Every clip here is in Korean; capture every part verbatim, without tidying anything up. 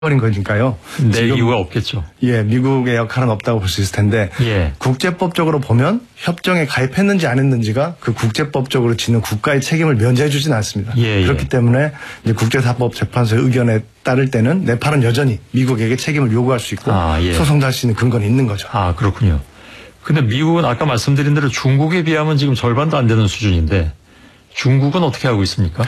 버린 거니까요. 낼 이유가 없겠죠. 예, 미국의 역할은 없다고 볼 수 있을 텐데 예. 국제법적으로 보면 협정에 가입했는지 안 했는지가 그 국제법적으로 지는 국가의 책임을 면제해주지는 않습니다. 예, 그렇기 예. 때문에 이제 국제사법재판소의 의견에 따를 때는 네팔은 여전히 미국에게 책임을 요구할 수 있고 아, 예. 소송도 할 수 있는 근거는 있는 거죠. 아, 그렇군요. 근데 미국은 아까 말씀드린 대로 중국에 비하면 지금 절반도 안 되는 수준인데 중국은 어떻게 하고 있습니까?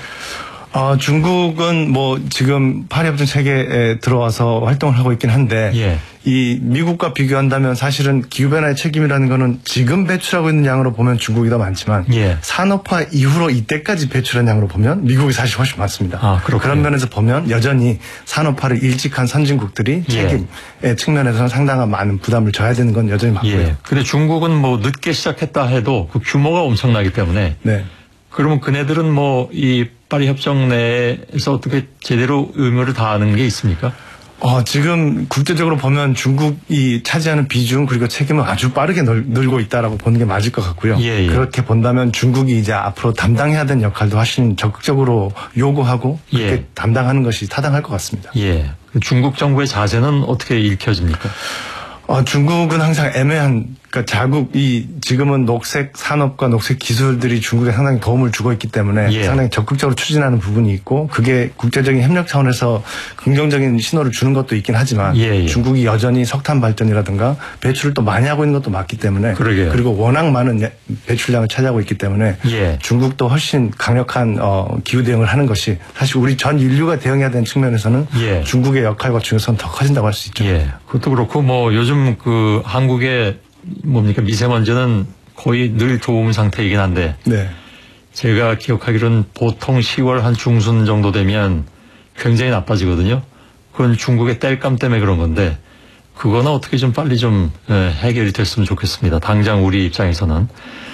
어, 중국은 뭐 지금 파리협정 체계에 들어와서 활동을 하고 있긴 한데 예. 이 미국과 비교한다면 사실은 기후변화의 책임이라는 거는 지금 배출하고 있는 양으로 보면 중국이 더 많지만 예. 산업화 이후로 이때까지 배출한 양으로 보면 미국이 사실 훨씬 많습니다. 아, 그런 면에서 보면 여전히 산업화를 일찍한 선진국들이 예. 책임의 측면에서는 상당한 많은 부담을 져야 되는 건 여전히 맞고요. 예. 근데 중국은 뭐 늦게 시작했다 해도 그 규모가 엄청나기 때문에 네. 그러면 그네들은 뭐 이 파리 협정 내에서 어떻게 제대로 의무를 다하는 게 있습니까? 어, 지금 국제적으로 보면 중국이 차지하는 비중 그리고 책임은 아주 빠르게 늘, 늘고 있다라고 보는 게 맞을 것 같고요. 예, 예. 그렇게 본다면 중국이 이제 앞으로 담당해야 되는 역할도 훨씬 적극적으로 요구하고 그렇게 예. 담당하는 것이 타당할 것 같습니다. 예. 중국 정부의 자세는 어떻게 읽혀집니까? 어, 중국은 항상 애매한, 그러니까 자국이 지금은 녹색 산업과 녹색 기술들이 중국에 상당히 도움을 주고 있기 때문에 예. 상당히 적극적으로 추진하는 부분이 있고 그게 국제적인 협력 차원에서 긍정적인 신호를 주는 것도 있긴 하지만 예, 예. 중국이 여전히 석탄 발전이라든가 배출을 또 많이 하고 있는 것도 맞기 때문에 그러게요. 그리고 워낙 많은 배출량을 차지하고 있기 때문에 예. 중국도 훨씬 강력한 어, 기후 대응을 하는 것이 사실 우리 전 인류가 대응해야 되는 측면에서는 예. 중국의 역할과 중요성은 더 커진다고 할 수 있죠. 예. 그것도 그렇고 뭐 요즘 그 한국의 뭡니까 미세먼지는 거의 늘 좋은 상태이긴 한데 네. 제가 기억하기로는 보통 시월 한 중순 정도 되면 굉장히 나빠지거든요. 그건 중국의 땔감 때문에 그런 건데 그거는 어떻게 좀 빨리 좀 해결이 됐으면 좋겠습니다. 당장 우리 입장에서는.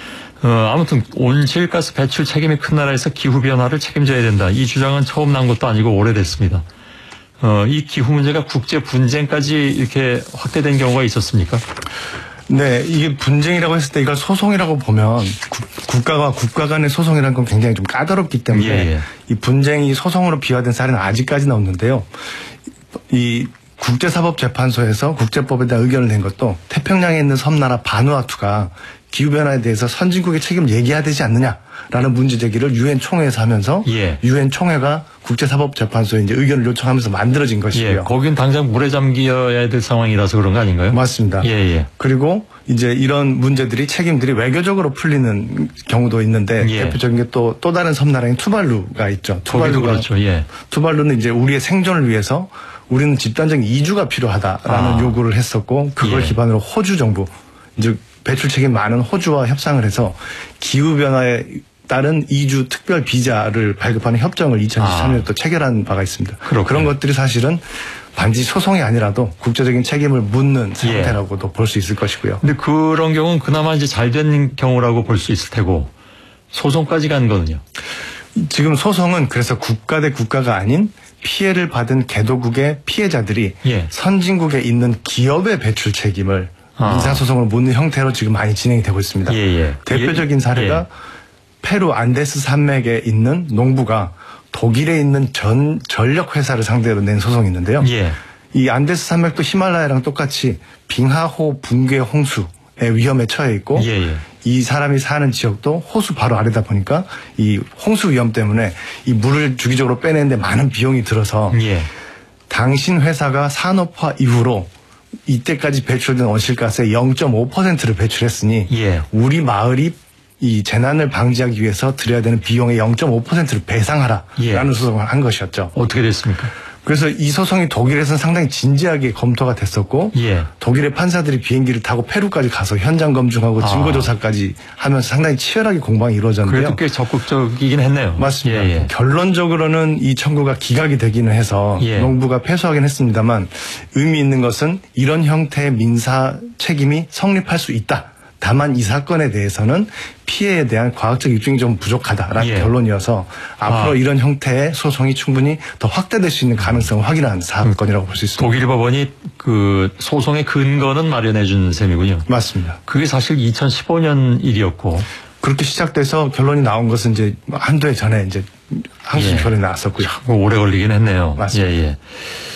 어, 아무튼 온실가스 배출 책임이 큰 나라에서 기후변화를 책임져야 된다. 이 주장은 처음 난 것도 아니고 오래됐습니다. 어, 이 기후 문제가 국제 분쟁까지 이렇게 확대된 경우가 있었습니까? 네, 이게 분쟁이라고 했을 때 이걸 소송이라고 보면 구, 국가와 국가 간의 소송이라는 건 굉장히 좀 까다롭기 때문에 예, 예. 이 분쟁이 소송으로 비화된 사례는 아직까지는 없는데요. 이 국제사법재판소에서 국제법에 대한 의견을 낸 것도 태평양에 있는 섬나라 바누아투가 기후변화에 대해서 선진국의 책임을 얘기해야 되지 않느냐라는 문제 제기를 유엔 총회에서 하면서 예. 유엔 총회가 국제사법재판소에 이제 의견을 요청하면서 만들어진 것이고요. 예, 거긴 당장 물에 잠겨야 될 상황이라서 그런 거 아닌가요? 맞습니다. 예, 예. 그리고 이제 이런 문제들이 책임들이 외교적으로 풀리는 경우도 있는데 예. 대표적인 게 또 또 다른 섬나라인 투발루가 있죠. 거기도 그렇죠. 예. 투발루는 이제 우리의 생존을 위해서 우리는 집단적인 이주가 필요하다라는 아. 요구를 했었고 그걸 예. 기반으로 호주 정부 이제 배출 책임 많은 호주와 협상을 해서 기후 변화에 따른 이주 특별 비자를 발급하는 협정을 이천이십삼 년에 아. 또 체결한 바가 있습니다. 그렇군요. 그런 것들이 사실은 단지 소송이 아니라도 국제적인 책임을 묻는 상태라고도 볼 수 있을 것이고요. 근데 그런 경우는 그나마 이제 잘 된 경우라고 볼 수 있을 테고 소송까지 간 거는요. 지금 소송은 그래서 국가 대 국가가 아닌 피해를 받은 개도국의 피해자들이 예. 선진국에 있는 기업의 배출 책임을 아. 민사소송을 묻는 형태로 지금 많이 진행이 되고 있습니다. 예, 예. 대표적인 사례가 예. 페루 안데스 산맥에 있는 농부가 독일에 있는 전 전력 회사를 상대로 낸 소송이 있는데요. 예. 이 안데스 산맥도 히말라야랑 똑같이 빙하호 붕괴 홍수의 위험에 처해 있고 예, 예. 이 사람이 사는 지역도 호수 바로 아래다 보니까 이 홍수 위험 때문에 이 물을 주기적으로 빼내는데 많은 비용이 들어서 예. 당신 회사가 산업화 이후로 이때까지 배출된 온실가스의 영 점 오 퍼센트를 배출했으니 예. 우리 마을이 이 재난을 방지하기 위해서 들여야 되는 비용의 영 점 오 퍼센트를 배상하라라는 예. 소송을 한 것이었죠. 어떻게 됐습니까? 그래서 이 소송이 독일에서는 상당히 진지하게 검토가 됐었고 예. 독일의 판사들이 비행기를 타고 페루까지 가서 현장 검증하고 아. 증거조사까지 하면서 상당히 치열하게 공방이 이루어졌는데요. 그래도 꽤 적극적이긴 했네요. 맞습니다. 예, 예. 결론적으로는 이 청구가 기각이 되기는 해서 예. 농부가 패소하긴 했습니다만 의미 있는 것은 이런 형태의 민사 책임이 성립할 수 있다. 다만 이 사건에 대해서는 피해에 대한 과학적 입증이 좀 부족하다라는 예. 결론이어서 앞으로 아. 이런 형태의 소송이 충분히 더 확대될 수 있는 가능성을 확인한 사건이라고 볼 수 있습니다. 독일 법원이 그 소송의 근거는 마련해 준 셈이군요. 맞습니다. 그게 사실 이천십오 년 일이었고 그렇게 시작돼서 결론이 나온 것은 이제 한두 해 전에 이제 항소 예. 결론이 나왔었고요. 오래 걸리긴 했네요. 맞습니다. 예, 예.